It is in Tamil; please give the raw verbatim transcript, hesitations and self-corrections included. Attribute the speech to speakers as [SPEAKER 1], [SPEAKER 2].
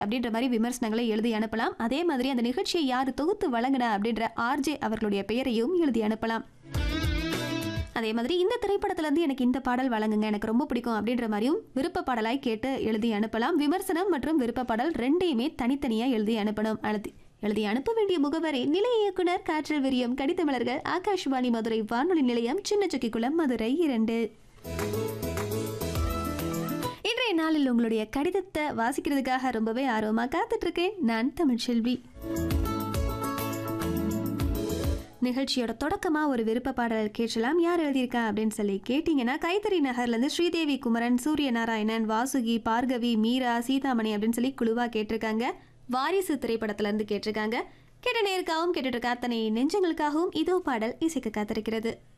[SPEAKER 1] அப்படின்ற மாதிரி விமர்சனங்களை எழுதி அனுப்பலாம். அதே மாதிரி அந்த நிகழ்ச்சியை யார் தொகுத்து வழங்கினா அப்படின்ற ஆர்ஜே அவர்களுடைய பெயரையும் எழுதி அனுப்பலாம். அதே மாதிரி இந்த திரைப்படத்துல இருந்து எனக்கு இந்த பாடல் வழங்குங்க, எனக்கு ரொம்ப பிடிக்கும் அப்படின்ற மாதிரியும் விருப்ப பாடலாய் கேட்டு எழுதி அனுப்பலாம். விமர்சனம் மற்றும் விருப்ப பாடல் ரெண்டையுமே தனித்தனியா எழுதி அனுப்பணும். எழுதி எழுதி அனுப்ப வேண்டிய முகவரி நிலைய இயக்குனர் காற்றல் விரியம் கடிதமலர்கள் ஆகாஷ்வாணி மதுரை வானொலி நிலையம் சின்னச்சுக்கிக்குளம் மதுரை இரண்டு. இன்றைய நாளில் உங்களுடைய கடிதத்தை வாசிக்கிறதுக்காக ரொம்பவே ஆர்வமா காத்துட்டு இருக்கேன். நான் தமிழ்ச்செல்வி. நிகழ்ச்சியோட தொடக்கமா ஒரு விருப்ப பாடல் கேட்கலாம். யார் எழுதியிருக்கா அப்படின்னு சொல்லி கேட்டீங்கன்னா, கைத்தறி நகர்ல இருந்து ஸ்ரீதேவி குமரன், சூரிய நாராயணன், வாசுகி, பார்கவி, மீரா, சீதாமணி அப்படின்னு சொல்லி குழுவா கேட்டிருக்காங்க. வாரிசு திரைப்படத்துல இருந்து கேட்டிருக்காங்க. கேட்ட நேருக்காகவும் கேட்டுட்டு இருக்க அத்தனை நெஞ்சங்களுக்காகவும் இதோ பாடல் இசைக்க காத்திருக்கிறது.